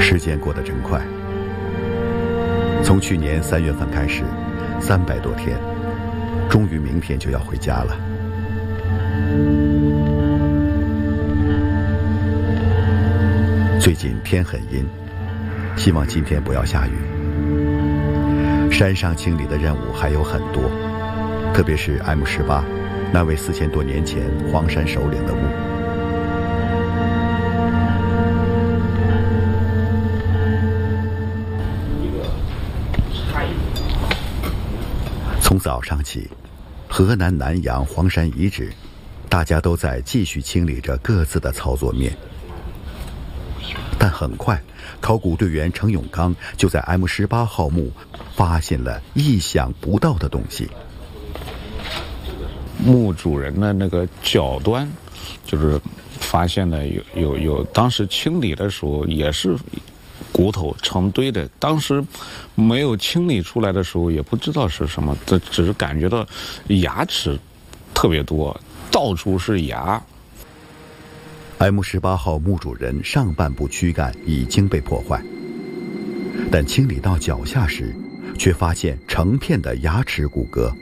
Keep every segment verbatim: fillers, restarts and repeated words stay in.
时间过得真快，从去年三月份开始，三百多天，终于明天就要回家了。最近天很阴，希望今天不要下雨。山上清理的任务还有很多，特别是 M 十八那位四千多年前黄山首领的墓。从早上起，河南南阳黄山遗址，大家都在继续清理着各自的操作面。但很快，考古队员程永刚就在 M 十八号墓发现了意想不到的东西。 墓主人的那个脚端，就是发现了有有有，当时清理的时候也是骨头成堆的，当时没有清理出来的时候也不知道是什么，这只是感觉到牙齿特别多，到处是牙。 M 十八号墓主人上半部躯干已经被破坏，但清理到脚下时，却发现成片的牙齿骨骼。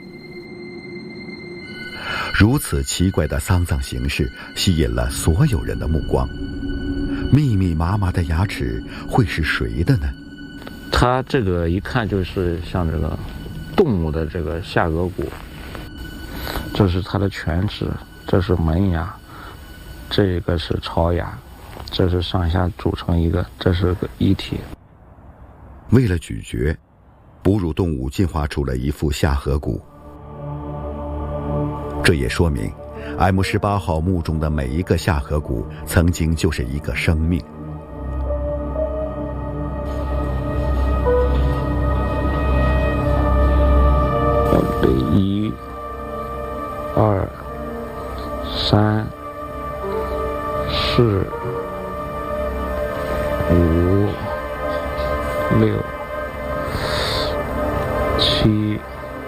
如此奇怪的丧葬形式吸引了所有人的目光。密密麻麻的牙齿会是谁的呢？ 它这个一看就是像这个动物的这个下颌骨，这是它的犬齿，这是门牙，这个是槽牙，这是上下组成一个，这是个一体。 为了咀嚼，哺乳动物进化出了一副下颌骨。这也说明 M 十八号墓中的每一个下颌骨曾经就是一个生命。 对，一、二、三、四、五、六、七、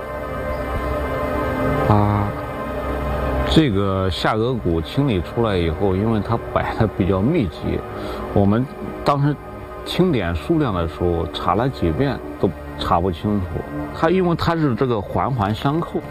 八。这个下颌骨清理出来以后，因为它摆的比较密集，我们当时清点数量的时候查了几遍都查不清楚。它因为它是这个环环相扣，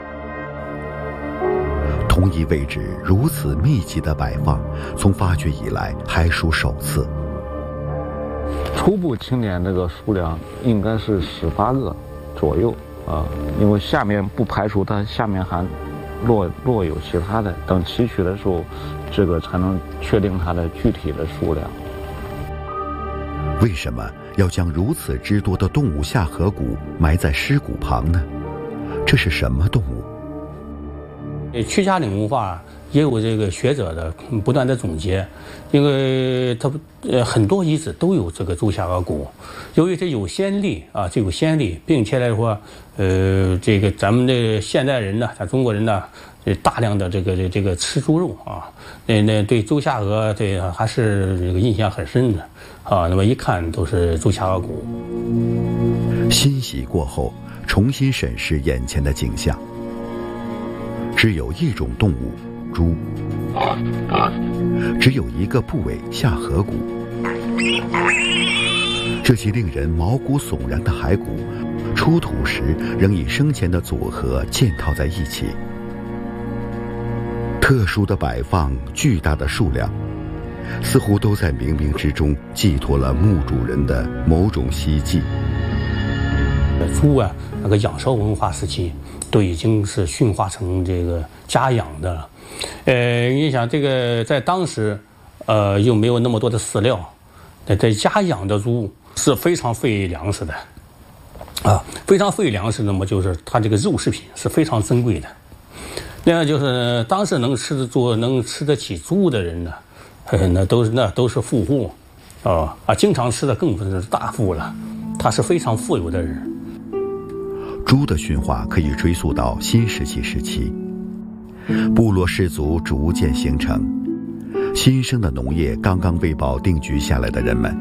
同一位置如此密集的摆放，从发掘以来还属首次。 初步清点这个数量应该是十八个左右啊，因为下面不排除它下面还若若有其他的，等提取的时候，这个才能确定它的具体的数量。 为什么要将如此之多的动物下颌骨埋在尸骨旁呢？这是什么动物？ 屈家岭文化也有这个学者的不断的总结，因为它呃很多遗址都有这个猪下颌骨，由于这有先例啊，这有先例，并且来说，呃，这个咱们的现代人呢，咱中国人呢，大量的这个这这个吃猪肉啊，那那对猪下颌对还是这个印象很深的啊。那么一看都是猪下颌骨。 欣喜过后，重新审视眼前的景象。只有一种动物，猪，只有一个部位下颌骨。这些令人毛骨悚然的骸骨，出土时仍以生前的组合嵌套在一起。特殊的摆放，巨大的数量，似乎都在冥冥之中寄托了墓主人的某种希冀。 猪啊，那个仰韶文化时期都已经是驯化成这个家养的了。呃，你想这个在当时，呃，又没有那么多的饲料，在在家养的猪是非常费粮食的，啊，非常费粮食。那么就是它这个肉食品是非常珍贵的。另外就是当时能吃得猪、能吃得起猪的人呢，呃、那都是那都是富户，啊啊，经常吃的更是大富了，他是非常富有的人。 猪的驯化可以追溯到新石器时期，部落氏族逐渐形成，新生的农业刚刚喂饱定居下来的人们。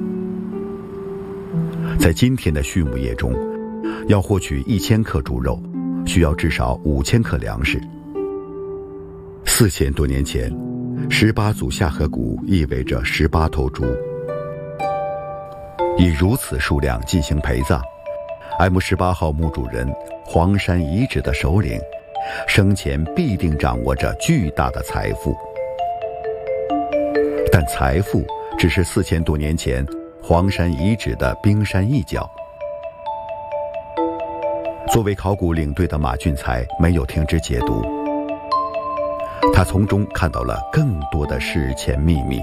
在今天的畜牧业中，要获取一千克猪肉，需要至少五千克粮食。四千多年前，十八组下颌骨意味着十八头猪。 以如此数量进行陪葬。M 十八号墓主人黄山遗址的首领，生前必定掌握着巨大的财富，但财富只是四千多年前黄山遗址的冰山一角。作为考古领队的马俊才没有停止解读，他从中看到了更多的史前秘密。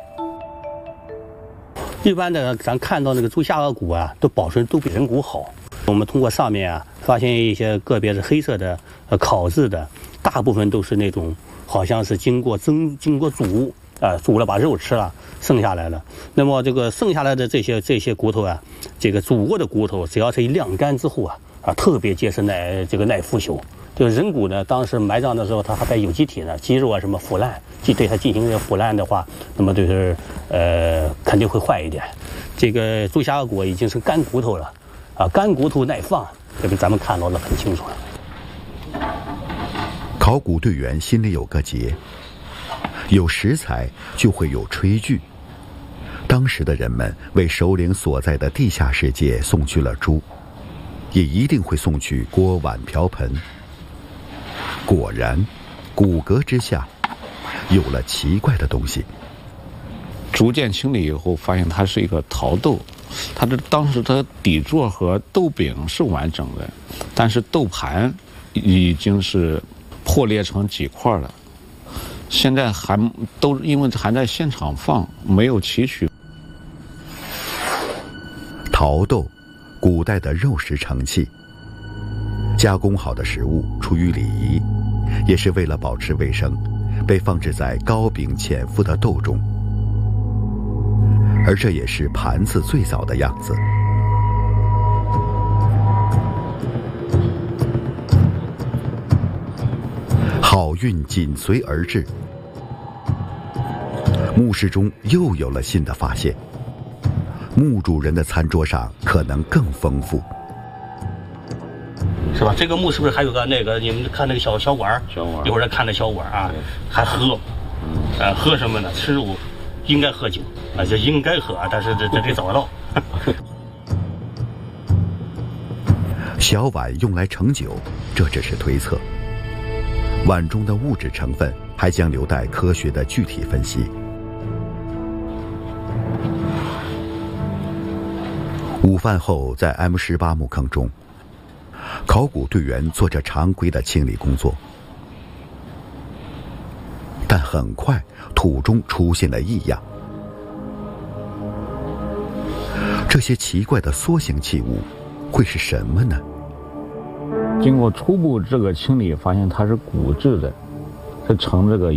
一般的咱看到那个猪下颌骨啊，都保存都比人骨好。我们通过上面啊发现一些个别是黑色的呃烤制的，大部分都是那种好像是经过蒸经过煮啊、呃、煮了把肉吃了剩下来了。那么这个剩下来的这些这些骨头啊，这个煮过的骨头，只要是一晾干之后啊啊特别结实耐这个耐腐朽。这个人骨呢，当时埋葬的时候，它还带有机体呢，肌肉啊什么腐烂，即对它进行腐烂的话，那么就是呃肯定会坏一点。这个猪下颌骨已经是干骨头了，啊干骨头耐放，这个咱们看到的很清楚了。 考古队员心里有个结，有食材就会有炊具。当时的人们为首领所在的地下世界送去了猪，也一定会送去锅碗瓢盆。果然，骨骼之下有了奇怪的东西。 逐渐清理以后，发现它是一个陶豆，它的当时它的底座和豆柄是完整的，但是豆盘已经是破裂成几块了。现在还都因为还在现场放，没有提取。 陶豆，古代的肉食盛器。加工好的食物出于礼仪，也是为了保持卫生，被放置在高柄浅腹的豆中，而这也是盘子最早的样子。好运紧随而至，墓室中又有了新的发现，墓主人的餐桌上可能更丰富。 是吧？这个墓是不是还有个那个？你们看那个小小碗， 小碗， 一会儿再看那小碗啊，还喝，呃，喝什么呢？吃肉，应该喝酒啊，这应该喝，但是这这得找到。 小碗用来盛酒，这只是推测。碗中的物质成分还将留待科学的具体分析。午饭后，在 M 十八墓坑中，考古队员做着常规的清理工作，但很快土中出现了异样。这些奇怪的缩形器物会是什么呢？ 经过初步这个清理，发现它是骨质的，是呈这个